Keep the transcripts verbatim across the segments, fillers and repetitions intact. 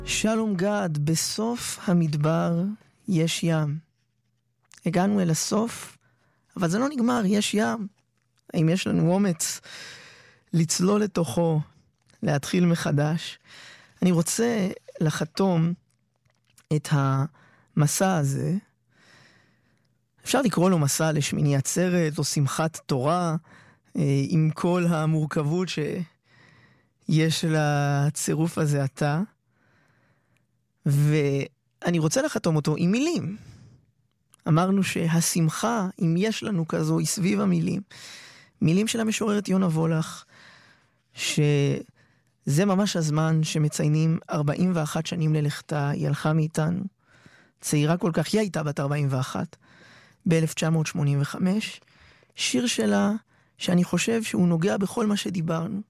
שלום גד, בסוף המדבר יש ים. הגענו אל הסוף, אבל זה לא נגמר, יש ים. האם יש לנו אומץ לצלול לתוכו, להתחיל מחדש? אני רוצה לחתום את המסע הזה, אפשר לקרוא לו מסע לשמיני עצרת או שמחת תורה, עם כל המורכבות שיש לצירוף הזה עתה, ואני רוצה לחתום אותו עם מילים. אמרנו שהשמחה, אם יש לנו כזו, היא סביב המילים. מילים של המשוררת יונה וולך, שזה ממש הזמן שמציינים ארבעים ואחת שנים ללכתה. היא הלכה מאיתנו, צעירה כל כך, היא הייתה בת ארבעים ואחת, ב-אלף תשע מאות שמונים וחמש. שיר שלה שאני חושב שהוא נוגע בכל מה שדיברנו.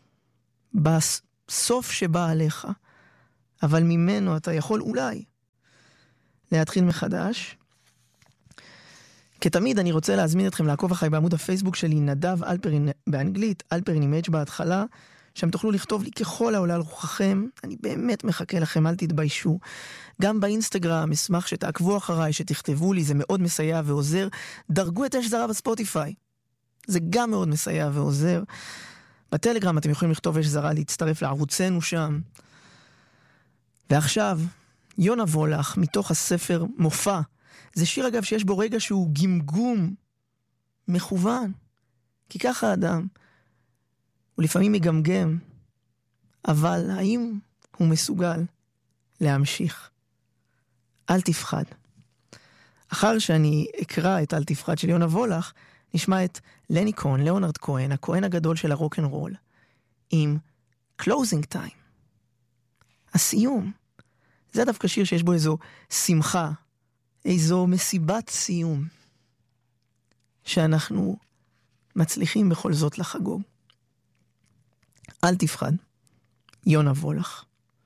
בסוף שבא עליך, אבל ממנו אתה יכול אולי להתחיל מחדש. כתמיד אני רוצה להזמין אתכם לעקוב אחרי בעמוד הפייסבוק שלי, נדב אלפרין באנגלית, אלפרין עם H בהתחלה, שם תוכלו לכתוב לי ככל העולה על רוחכם. אני באמת מחכה לכם, אל תתביישו. גם באינסטגרם, אשמח שתעקבו אחריי, שתכתבו לי, זה מאוד מסייע ועוזר. דרגו את אש זרה בספוטיפיי, זה גם מאוד מסייע ועוזר. בטלגרם אתם יכולים לכתוב אש זרה, להצטרף לערוצנו שם. ועכשיו, יונה וולך, מתוך הספר מופע. זה שיר אגב שיש בו רגע שהוא גמגום מכוון, כי ככה האדם הוא לפעמים מגמגם, אבל האם הוא מסוגל להמשיך? אל תפחד. אחר שאני אקרא את אל תפחד של יונה וולך, נשמע את לני כהן, ליאונרד כהן, הכהן הגדול של הרוק'נ'רול, עם Closing Time. הסיום. זה דווקא שיר שיש בו איזו שמחה, איזו מסיבת סיום, שאנחנו מצליחים בכל זאת לחגוג. אל תפחד, יונה וולך.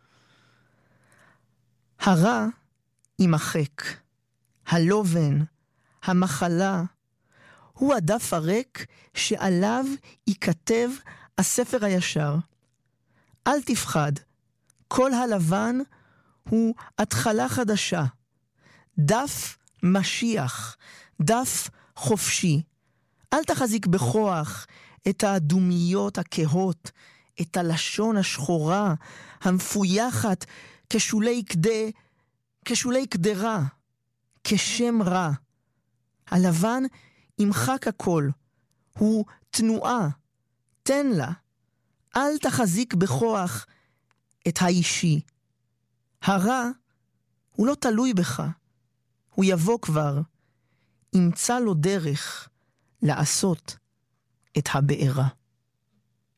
הרע ימחק, הלובן, המחלה, הוא הדף הריק שעליו ייכתב הספר הישר. אל תפחד, כל הלבן הוא התחלה חדשה. דף משיח, דף חופשי. אל תחזיק בכוח את האדומיות הכהות, את הלשון השחורה, המפויחת כשולי קדה, כשולי קדרה, כשם רע. הלבן ימחק הכל, הוא תנועה, תן לה. אל תחזיק בכוח את האישי. הרע הוא לא תלוי בך, הוא יבוא כבר, ימצא לו דרך לעשות את הבארה.